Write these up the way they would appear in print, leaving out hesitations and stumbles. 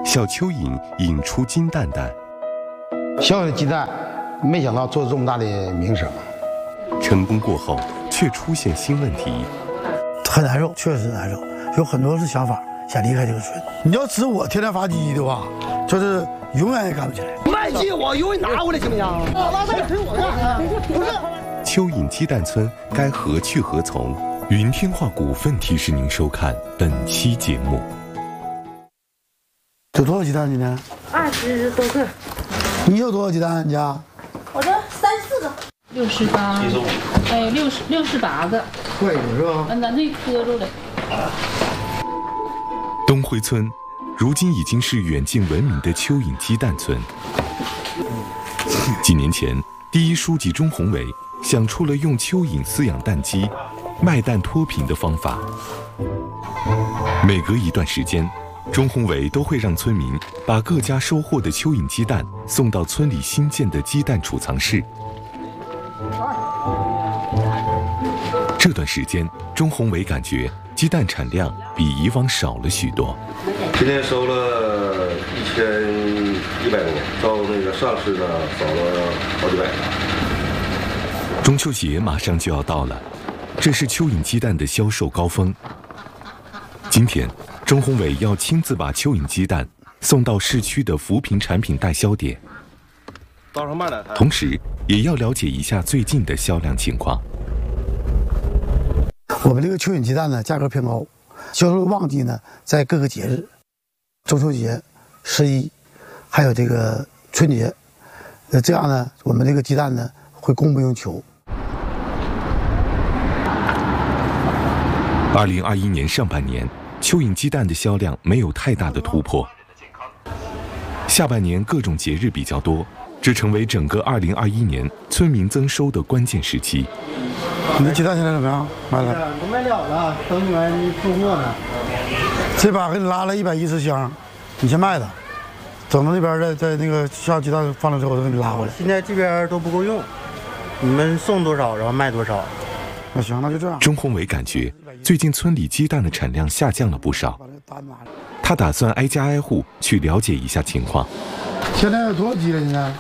小蚯蚓引出金蛋蛋。 小小的鸡蛋，没想到做这么大的名声。 成功过后，却出现新问题。 很难受，确实难受，有很多是想法想离开这个村。你要指我天天发鸡的话，就是永远也干不起来。 卖鸡我永远拿回来行不行？拉倒，推我干啥？不是。 蚯蚓鸡蛋村该何去何从？云天化股份提示您收看本期节目。 有多少鸡蛋今天 ？20多个。 你有多少鸡蛋？你家？ 我这3、4个。68，哎，68个。 怪有是吧？ 那磕住了。 东辉村，如今已经是远近闻名的蚯蚓鸡蛋村。几年前，第一书记钟宏伟想出了用蚯蚓饲养蛋鸡、卖蛋脱贫的方法。每隔一段时间，钟宏伟都会让村民把各家收获的蚯蚓鸡蛋送到村里新建的鸡蛋储藏室。这段时间，钟宏伟感觉鸡蛋产量比以往少了许多。 今天收了1100多，照那个上市的少了好几百。 中秋节马上就要到了，这是蚯蚓鸡蛋的销售高峰。今天，钟宏伟要亲自把蚯蚓鸡蛋送到市区的扶贫产品代销点，同时也要了解一下最近的销量情况。 我们这个蚯蚓鸡蛋呢，价格偏高，销售旺季呢在各个节日，中秋节、11，还有这个春节，这样呢，我们这个鸡蛋呢会供不应求。 2021年上半年，蚯蚓鸡蛋的销量没有太大的突破。下半年各种节日比较多，这成为整个2021年村民增收的关键时期。 你的鸡蛋现在怎么样？卖了？ 都卖了，等你们送货呢。 这把给你拉了110箱，你先卖的，等到那边在那个下鸡蛋放了之后，我再给你拉回来。 现在这边都不够用，你们送多少，然后卖多少。 那行，那就这样。 钟宏伟感觉最近村里鸡蛋的产量下降了不少，他打算挨家挨户去了解一下情况。 现在有多少鸡了？现在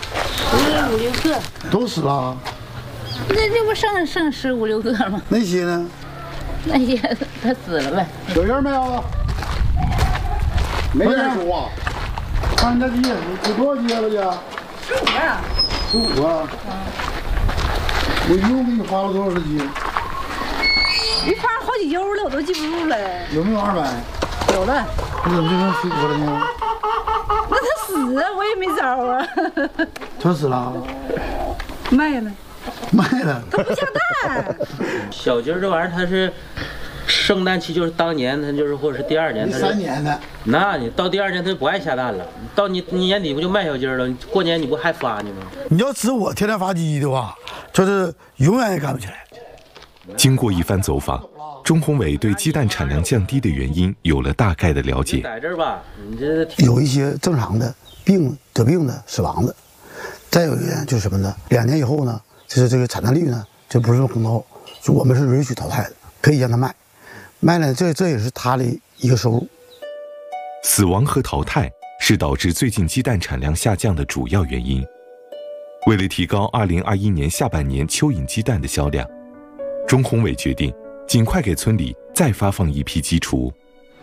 5、6个， 都死了。 这不剩15、16个吗？ 那些呢？ 那些他死了呗。 有人没有？ 没人说话。 看你家鸡有多少鸡了？这 15个。 15个。我一共给你花了多少只鸡？ 一花好几悠了，我都记不住了。 有没有200？ 有了。 你怎么就剩15个了呢？ 那他死啊，我也没招啊。 全死了。 卖了。 卖了。 他不下蛋。 小鸡儿这玩意儿它是生蛋期，就是当年它就是或者是第2年，它是 3年的。 那你到第2年它就不爱下蛋了，到你年底不就卖小鸡儿了？过年你不还发呢吗？ 你要指我天天发鸡的话，就是永远也干不起来。 经过一番走访，钟宏伟对鸡蛋产量降低的原因有了大概的了解。 在这儿吧，你这有一些正常的得病的、死亡的，再有一个就是什么呢？2年以后呢，就是这个产蛋率呢就不是那么很高，就我们是允许淘汰的，可以让他卖，卖呢这也是他的一个收入。 死亡和淘汰是导致最近鸡蛋产量下降的主要原因。为了提高2021年下半年蚯蚓鸡蛋的销量，钟宏伟决定尽快给村里再发放一批鸡雏。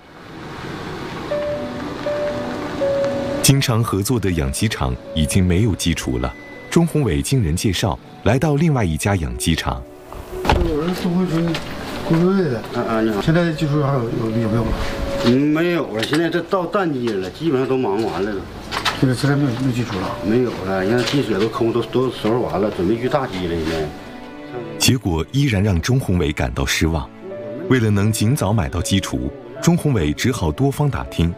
经常合作的养鸡场已经没有鸡雏了，钟宏伟经人介绍来到另外一家养鸡场。 有人东辉村工作队的， 你好。 现在技术还有没有了？ 没有了，现在这到淡季了，基本上都忙完了。 现在没有技术了， 没有了，你看鸡舍都空，都收拾完了，准备育大鸡了。现在， 结果依然让钟宏伟感到失望。为了能尽早买到鸡雏，钟宏伟只好多方打听。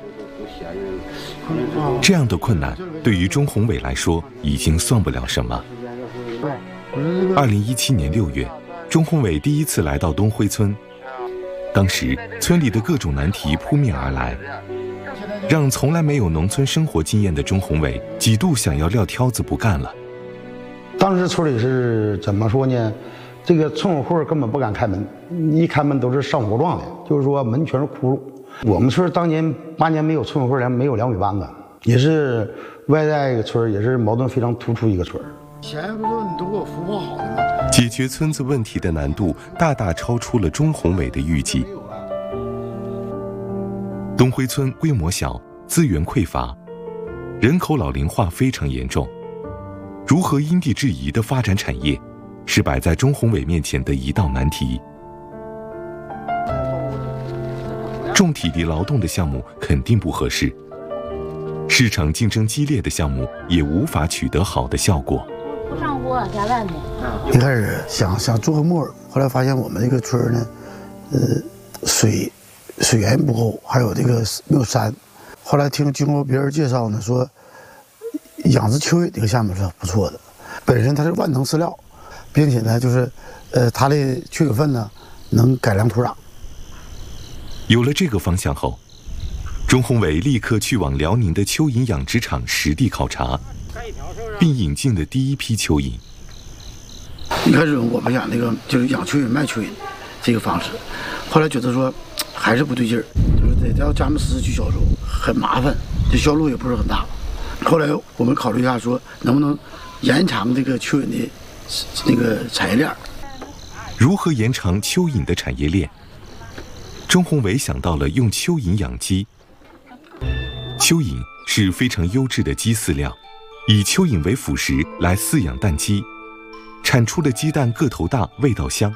这样的困难对于钟宏伟来说已经算不了什么。2017年6月，钟宏伟第一次来到东辉村，当时村里的各种难题扑面而来，让从来没有农村生活经验的钟宏伟几度想要撂挑子不干了。 当时村里是怎么说呢？这个村委会根本不敢开门，一开门都是上火状的，就是说门全是窟窿， 我们村当年8年没有村委会，没有两委办的，也是外在一个村，也是矛盾非常突出一个村。 钱不都你都给我孵化好的吗？ 解决村子问题的难度大大超出了钟宏伟的预计。东辉村规模小，资源匮乏，人口老龄化非常严重。如何因地制宜地发展产业，是摆在钟宏伟面前的一道难题。重体力劳动的项目肯定不合适，市场竞争激烈的项目也无法取得好的效果。 不上锅下蛋去。 一开始想做个木耳，后来发现我们这个村呢，水源不够，还有这个没有山。后来经过别人介绍呢，说养殖蚯蚓这个项目是不错的，本身它是万能饲料，并且呢就是它的蚯蚓粪呢能改良土壤。 有了这个方向后，钟宏伟立刻去往辽宁的蚯蚓养殖场实地考察，并引进了第一批蚯蚓。 一开始我们养那个就是养蚯蚓卖蚯蚓这个方式，后来觉得说还是不对劲儿，就是得要咱们实施去销售，很麻烦，这销路也不是很大。后来我们考虑一下，说能不能延长这个蚯蚓的那个产业链。 如何延长蚯蚓的产业链？钟宏伟想到了用蚯蚓养鸡。蚯蚓是非常优质的鸡饲料，以蚯蚓为辅食来饲养蛋鸡，产出的鸡蛋个头大，味道香。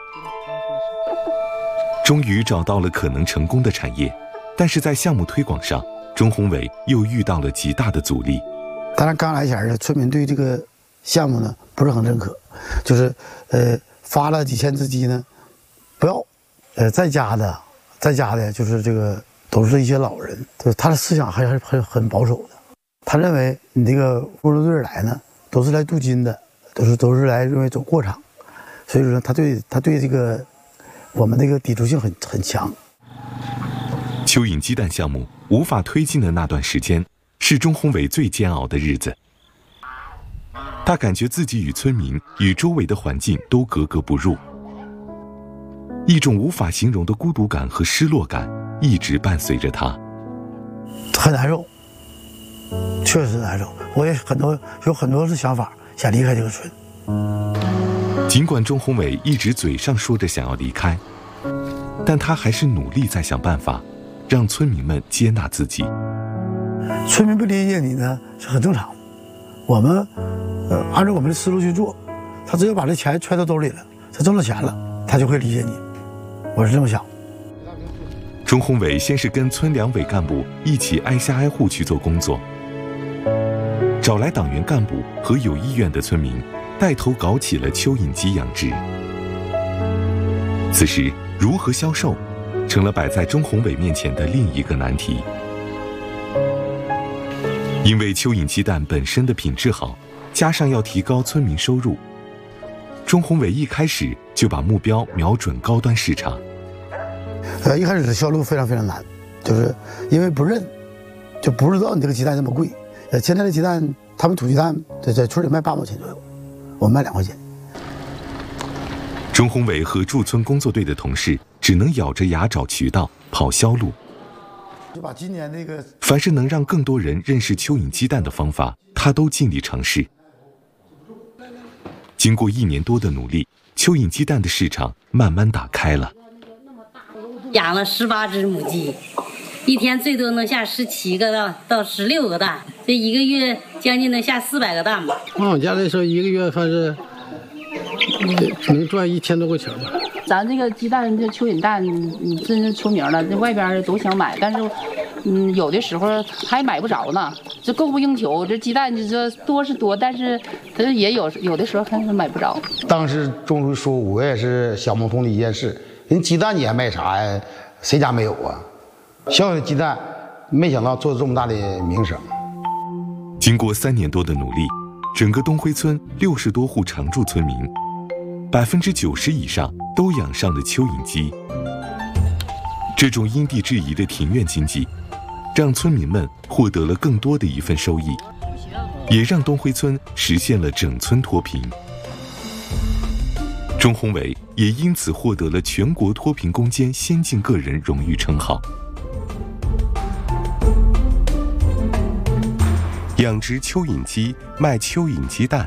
终于找到了可能成功的产业，但是在项目推广上，钟宏伟又遇到了极大的阻力。 当然刚来前呢，村民对这个项目呢不是很认可，就是发了几千只鸡呢，不要。在家的就是这个都是一些老人，就是他的思想还是很保守的。他认为你这个务农队来呢，都是来镀金的，都是来认为走过场，所以说他对这个我们这个抵触性很强。 蚯蚓鸡蛋项目无法推进的那段时间，是钟宏伟最煎熬的日子。他感觉自己与村民与周围的环境都格格不入。一种无法形容的孤独感和失落感一直伴随着他， 很难受，确实难受。我也有很多的想法想离开这个村。 尽管钟宏伟一直嘴上说着想要离开，但他还是努力在想办法，让村民们接纳自己。 村民不理解你呢是很正常，我们按照我们的思路去做，他只要把这钱揣到兜里了，他挣了钱了，他就会理解你。我是这么想。 钟宏伟先是跟村两委干部一起挨家挨户去做工作，找来党员干部和有意愿的村民，带头搞起了蚯蚓鸡养殖。此时，如何销售，成了摆在钟宏伟面前的另一个难题。因为蚯蚓鸡蛋本身的品质好，加上要提高村民收入，钟宏伟一开始就把目标瞄准高端市场。 一开始的销路非常非常难，就是因为不认，就不知道你这个鸡蛋这么贵。现在的鸡蛋，他们土鸡蛋在村里卖8毛钱左右，我们卖2块钱。 钟宏伟和驻村工作队的同事只能咬着牙找渠道跑销路。 就把今年那个， 凡是能让更多人认识蚯蚓鸡蛋的方法，他都尽力尝试。经过1年多的努力，蚯蚓鸡蛋的市场慢慢打开了。 养了18只母鸡，一天最多能下17个到16个蛋，这一个月将近能下400个蛋吧。 往我家来说，一个月算是能赚1000多块钱吧。 咱这个鸡蛋，这蚯蚓蛋，真是出名了，这外边都想买，但是，有的时候还买不着呢，这供不应求。这鸡蛋你说多是多，但是它也有的时候还是买不着。 当时钟书说，我也是想不通的一件事，人鸡蛋你还卖啥呀？谁家没有啊？小小的鸡蛋，没想到做这么大的名声。 经过3年多的努力，整个东辉村60多户常住村民，90%以上都养上了蚯蚓鸡。这种因地制宜的庭院经济，让村民们获得了更多的一份收益，也让东辉村实现了整村脱贫。钟宏伟也因此获得了全国脱贫攻坚先进个人荣誉称号。 养殖蚯蚓鸡，卖蚯蚓鸡蛋。